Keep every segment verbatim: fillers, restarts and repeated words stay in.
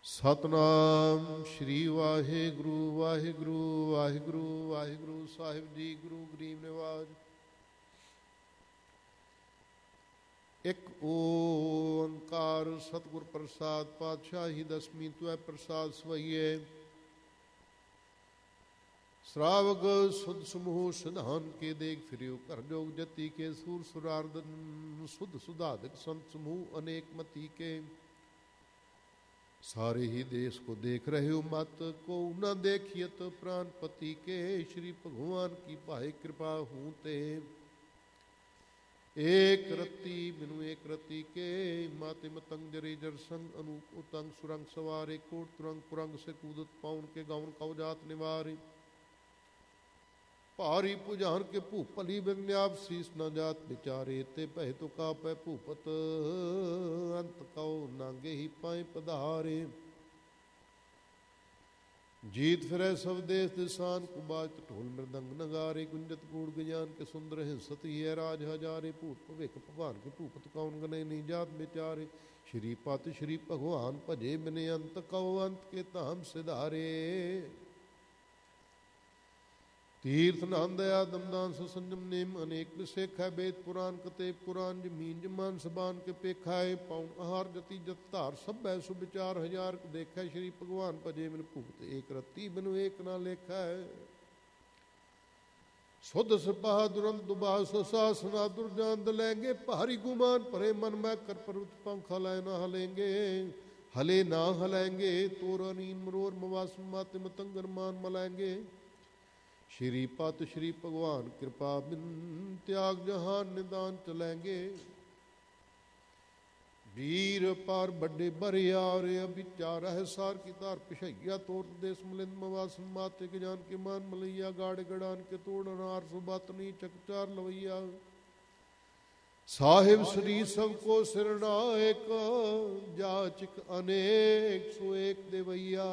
ਸਤਨਾਮ ਸ਼੍ਰੀ ਵਾਹਿਗੁਰੂ ਵਾਹਿਗੁਰੂ ਵਾਹਿਗੁਰੂ ਵਾਹਿਗੁਰੂ ਸਾਹਿਬ ਜੀ। ਗੁਰੂ ਗਰੀਬ ਨਿਵਾਜ। ਇੱਕ ਓੰਕਾਰ ਸਤਿਗੁਰ ਪ੍ਰਸਾਦ ਪਾਤਸ਼ਾਹੀ ਦਸਵੀਂ ਤੁਐ ਪ੍ਰਸਾਦ ਸਵਈਏ। श्रावक सुध समूह सिधान के देख फिरियो कर जोग जति के सूर सुरार्दन सुध सुधाधिक संत समूह अनेक मति के। सारे ही देश को देख रहे हो मत को न देखियत प्राणपति के। श्री भगवान की पाए कृपा हूँ ते एक रति बिनु एक रति के। माते मतंग जरे जर संग अनूप उतंग सुरंग सवारे कोट तुरंग पुरंग से कूदत पाउन के गाउन कवजात निवारे। भारी पुजान के भूपली विज्ञाप शीस न जात विचारे। ते पह तो का पै भूपत अंत कौ नांगे ही पाए पधारे। जीत फिरै सब देश दिसान कुबाज ढोल मृदंग नगारे। गुंजत गूढ़ गजान के सुंदर हिंसत ही है राज हजारे। भूत भविख भगवान के भूपत कौन गने नहीं जात विचारे। श्री पत श्री भगवान भजे बिने अंत कौ अंत के धाम सिधारे। तीर्थ नंद दमदान सुसंजम नेम अनेक विसेख है। वेद पुराण कते पुराण जमीन जमान सबान के पेखा है। पाउन आहार जति जत धार सब है सुविचार हजार देखा। श्री भगवान भजे बिन भूत एक रति बिनु एक ना लेखा है। सुध सिपाह दुरंत दुबाह सुशासना दुर्जान दलेंगे। भारी गुमान भरे मन में कर पर्वत पंखा लाए ना हलेंगे। हले ना हलेंगे तोर नीन मरोर मवास माते मतंगन मान मलेंगे। श्री पत श्री भगवान कृपा बिन त्याग जहान निदान चलेंगे। वीर पार बड़े बरियारे अभिचार है सार की तार पिछैया। तोर देश मलिंद मवासन माते के जान के मान मलैया। गाड़ गड़ान के तोड़ अनार सुबातनी चकचार लवैया। साहिब श्री सबको सिरनायक जाचिक अनेक सो एक देवैया।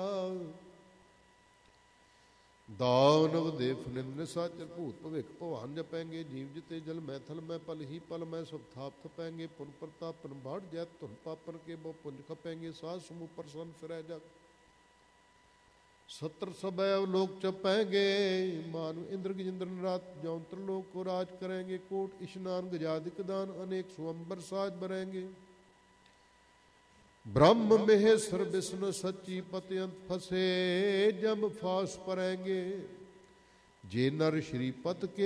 दानव देव निंद्र साचर भूत भविख भवान जपेंगे। जीव जिते जल मैथल मैं पल ही पल मैं सब थाप थपेंगे। पुन प्रतापन बाढ़ जैत तुन पापन के बो पुंज खपेंगे। सास समूह प्रसन्न फिरै जग सत्र सबैव लोक चपेंगे। मानु इंद्र गजेंद्र रात जौंत्र लोक को राज करेंगे। कोट इशनान गजादिक दान अनेक सुअंबर साज बरेंगे। ब्रह्म महेश्वर विष्णु सच्ची पत्यंत फसे जम फास परेंगे। जे नर श्रीपत के